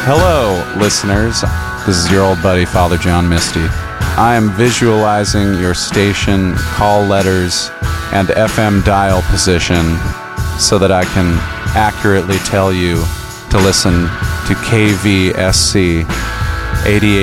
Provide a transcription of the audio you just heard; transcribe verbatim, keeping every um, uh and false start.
Hello, listeners. This is your old buddy, Father John Misty. I am visualizing your station, call letters, and F M dial position so that I can accurately tell you to listen to K V S C eighty-eight